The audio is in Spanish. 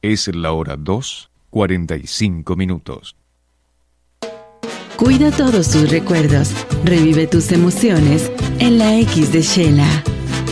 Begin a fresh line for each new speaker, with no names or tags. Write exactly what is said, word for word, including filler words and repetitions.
Es la hora dos, cuarenta y cinco minutos.
Cuida todos tus recuerdos. Revive tus emociones en la X de Shela.